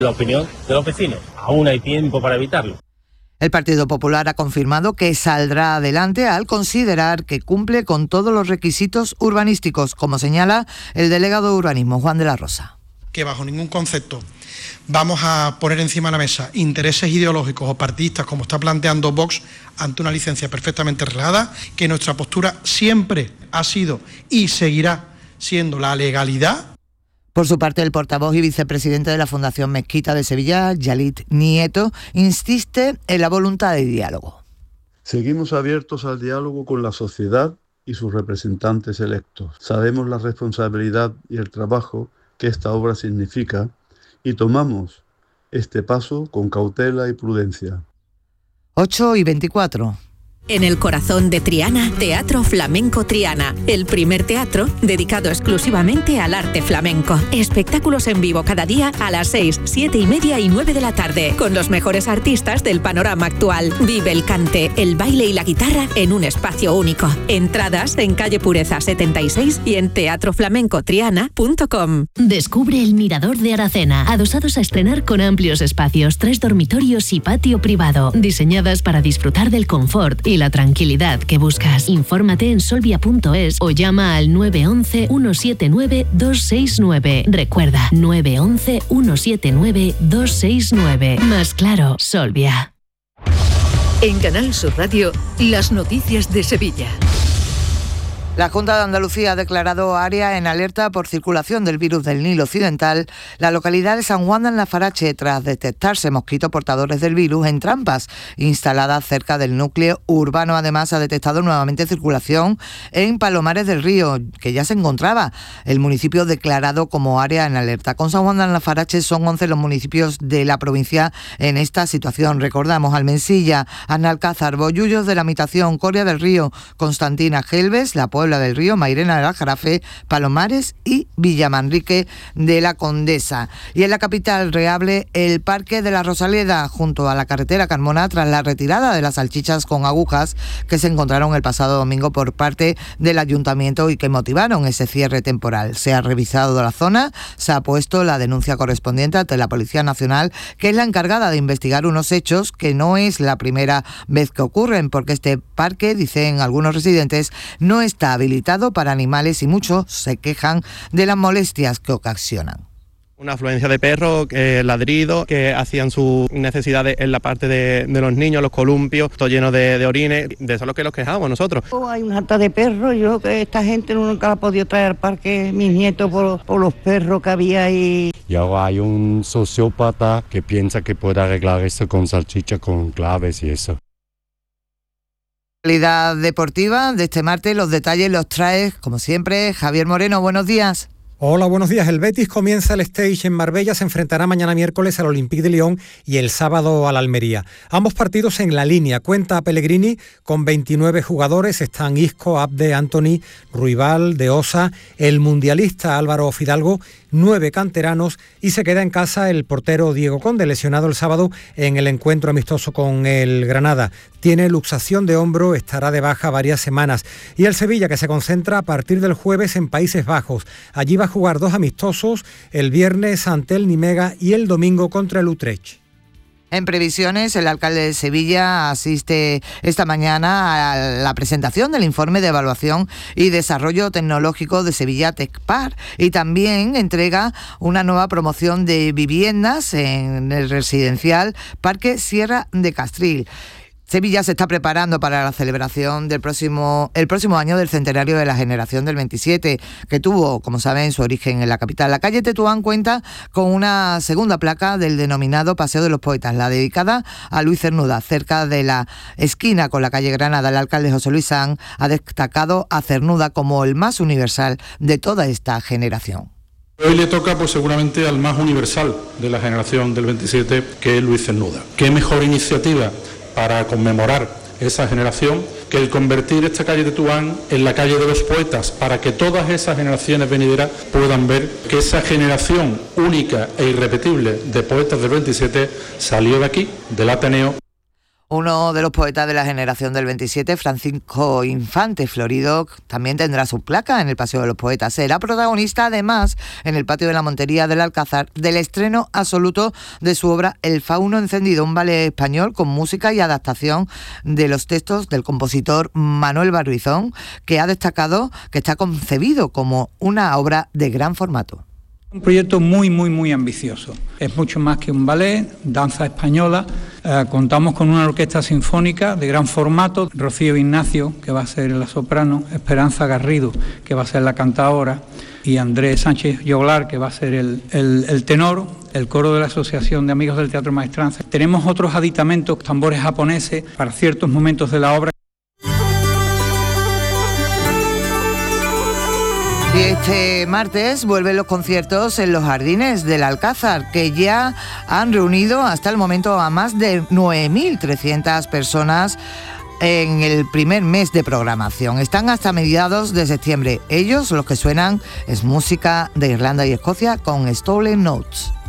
La opinión de los vecinos. Aún hay tiempo para evitarlo. El Partido Popular ha confirmado que saldrá adelante al considerar que cumple con todos los requisitos urbanísticos, como señala el delegado de Urbanismo, Juan de la Rosa. Que bajo ningún concepto vamos a poner encima de la mesa intereses ideológicos o partidistas, como está planteando Vox, ante una licencia perfectamente relajada, que nuestra postura siempre ha sido y seguirá siendo la legalidad. Por su parte, el portavoz y vicepresidente de la Fundación Mezquita de Sevilla, Yalit Nieto, insiste en la voluntad de diálogo. Seguimos abiertos al diálogo con la sociedad y sus representantes electos. Sabemos la responsabilidad y el trabajo que esta obra significa y tomamos este paso con cautela y prudencia. 8:24. En el corazón de Triana, Teatro Flamenco Triana, el primer teatro dedicado exclusivamente al arte flamenco. Espectáculos en vivo cada día a las 6, 7:30 y 9 de la tarde, con los mejores artistas del panorama actual. Vive el cante, el baile y la guitarra en un espacio único. Entradas en calle Pureza 76 y en teatroflamencotriana.com. Descubre el Mirador de Aracena, adosados a estrenar con amplios espacios, 3 dormitorios y patio privado, diseñadas para disfrutar del confort y la tranquilidad que buscas. Infórmate en solvia.es o llama al 911 179 269. Recuerda, 911 179 269. Más claro, Solvia. En Canal Sur Radio, las noticias de Sevilla. La Junta de Andalucía ha declarado área en alerta por circulación del virus del Nilo Occidental la localidad de San Juan de Alnafarache tras detectarse mosquitos portadores del virus en trampas instaladas cerca del núcleo urbano. Además, ha detectado nuevamente circulación en Palomares del Río, que ya se encontraba el municipio declarado como área en alerta. Con San Juan de Alnafarache son 11 los municipios de la provincia en esta situación. Recordamos Almensilla, Analcázar, Bollullos de la Mitación, Coria del Río, Constantina, Gelbes, La Puebla del Río, Mairena del Aljarafe, Palomares y Villamanrique de la Condesa. Y en la capital reable el Parque de la Rosaleda, junto a la carretera Carmona, tras la retirada de las salchichas con agujas que se encontraron el pasado domingo por parte del ayuntamiento y que motivaron ese cierre temporal. Se ha revisado la zona, se ha puesto la denuncia correspondiente ante la Policía Nacional, que es la encargada de investigar unos hechos que no es la primera vez que ocurren, porque este parque, dicen algunos residentes, no está habilitado para animales y muchos se quejan de las molestias que ocasionan. Una afluencia de perros, ladridos, que hacían sus necesidades en la parte de los niños, los columpios, todo lleno de orines, de eso es lo que los quejamos nosotros. Hay una jata de perros, yo que esta gente nunca la ha podido traer al parque, mis nietos, por los perros que había ahí. Y ahora hay un sociópata que piensa que puede arreglar esto con salchicha, con claves y eso. Actualidad deportiva de este martes, los detalles los trae, como siempre, Javier Moreno. Buenos días. Hola, buenos días. El Betis comienza el stage en Marbella, se enfrentará mañana miércoles al Olympique de Lyon y el sábado al Almería. Ambos partidos en la línea. Cuenta Pellegrini con 29 jugadores, están Isco, Abde, Anthony, Ruibal, De Osa, el mundialista Álvaro Fidalgo, 9 canteranos y se queda en casa el portero Diego Conde, lesionado el sábado en el encuentro amistoso con el Granada. Tiene luxación de hombro, estará de baja varias semanas. Y el Sevilla, que se concentra a partir del jueves en Países Bajos. Allí va a jugar 2 amistosos, el viernes ante el Nimega y el domingo contra el Utrecht. En previsiones, el alcalde de Sevilla asiste esta mañana a la presentación del informe de evaluación y desarrollo tecnológico de Sevilla Tecpar y también entrega una nueva promoción de viviendas en el residencial Parque Sierra de Castril. Sevilla se está preparando para la celebración el próximo año del centenario de la generación del 27, que tuvo, como saben, su origen en la capital. La calle Tetuán cuenta con una segunda placa del denominado Paseo de los Poetas, la dedicada a Luis Cernuda, cerca de la esquina con la calle Granada. El alcalde José Luis Sanz ha destacado a Cernuda como el más universal de toda esta generación. Hoy le toca pues seguramente al más universal de la generación del 27, que es Luis Cernuda. ¿Qué mejor iniciativa para conmemorar esa generación que el convertir esta calle de Tetuán en la calle de los poetas, para que todas esas generaciones venideras puedan ver que esa generación única e irrepetible de poetas del 27 salió de aquí, del Ateneo? Uno de los poetas de la generación del 27, Francisco Infante Florido, también tendrá su placa en el Paseo de los Poetas. Será protagonista, además, en el patio de la Montería del Alcázar, del estreno absoluto de su obra El Fauno Encendido, un ballet español con música y adaptación de los textos del compositor Manuel Barbizón, que ha destacado que está concebido como una obra de gran formato. Un proyecto muy ambicioso. Es mucho más que un ballet, danza española. Contamos con una orquesta sinfónica de gran formato. Rocío Ignacio, que va a ser la soprano, Esperanza Garrido, que va a ser la cantadora, y Andrés Sánchez Yoglar, que va a ser el tenor, el coro de la Asociación de Amigos del Teatro Maestranza. Tenemos otros aditamentos, tambores japoneses, para ciertos momentos de la obra. Y este martes vuelven los conciertos en los Jardines del Alcázar, que ya han reunido hasta el momento a más de 9.300 personas en el primer mes de programación. Están hasta mediados de septiembre. Ellos, los que suenan, es música de Irlanda y Escocia con Stolen Notes.